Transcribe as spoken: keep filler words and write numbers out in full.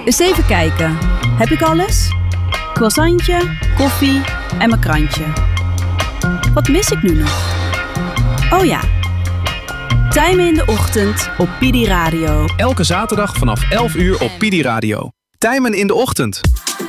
Eens even kijken. Heb ik alles? Croissantje, koffie en mijn krantje. Wat mis ik nu nog? Oh ja. Tijmen in de ochtend op Pidi Radio. Elke zaterdag vanaf elf uur op Pidi Radio. Tijmen in de ochtend.